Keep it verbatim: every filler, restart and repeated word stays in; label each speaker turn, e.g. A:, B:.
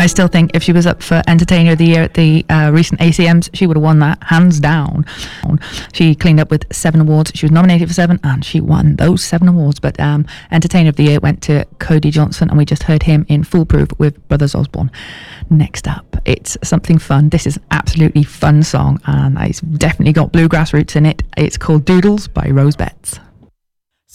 A: I still think if she was up for Entertainer of the Year at the uh, recent A C Ms, she would have won that, hands down. She cleaned up with seven awards. She was nominated for seven, and she won those seven awards. But um, Entertainer of the Year went to Cody Johnson, and we just heard him in Foolproof with Brothers Osborne. Next up, it's something fun. This is an absolutely fun song, and it's definitely got bluegrass roots in it. It's called Doodles by Rose Betts.